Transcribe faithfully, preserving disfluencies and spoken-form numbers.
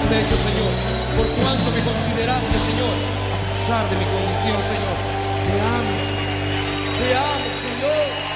hecho, Señor, por cuanto me consideraste, Señor, a pesar de mi condición, Señor. Te amo, te amo, Señor.